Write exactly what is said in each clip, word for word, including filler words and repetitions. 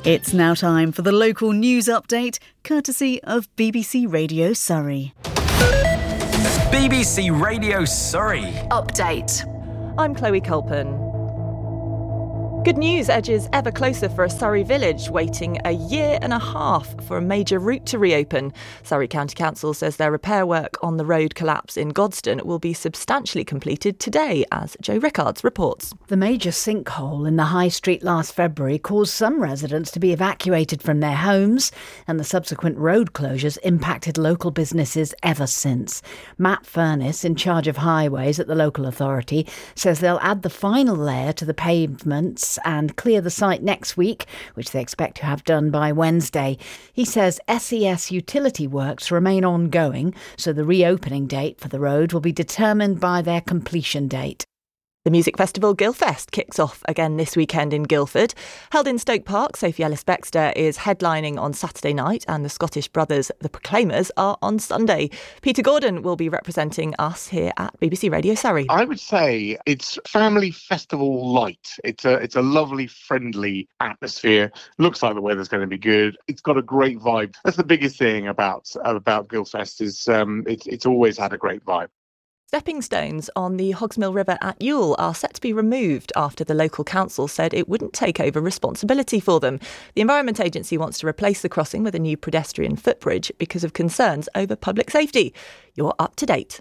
It's now time for the local news update, courtesy of B B C Radio Surrey. B B C Radio Surrey. Update. I'm Chloe Culpen. Good news edges ever closer for a Surrey village waiting a year and a half for a major route to reopen. Surrey County Council says their repair work on the road collapse in Godstone will be substantially completed today, as Joe Rickards reports. The major sinkhole in the High Street last February caused some residents to be evacuated from their homes, and the subsequent road closures impacted local businesses ever since. Matt Furness, in charge of highways at the local authority, says they'll add the final layer to the pavements and clear the site next week, which they expect to have done by Wednesday. He says S E S utility works remain ongoing, so the reopening date for the road will be determined by their completion date. The music festival Guildfest kicks off again this weekend in Guildford. Held in Stoke Park, Sophie Ellis-Bextor is headlining on Saturday night and the Scottish brothers The Proclaimers are on Sunday. Peter Gordon will be representing us here at B B C Radio Surrey. I would say it's family festival light. It's a it's a lovely, friendly atmosphere. Looks like the weather's going to be good. It's got a great vibe. That's the biggest thing about about Guildfest is um, it's it's always had a great vibe. Stepping stones on the Hogsmill River at Ewell are set to be removed after the local council said it wouldn't take over responsibility for them. The Environment Agency wants to replace the crossing with a new pedestrian footbridge because of concerns over public safety. You're up to date.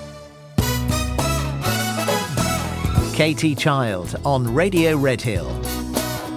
Katie Child on Radio Redhill.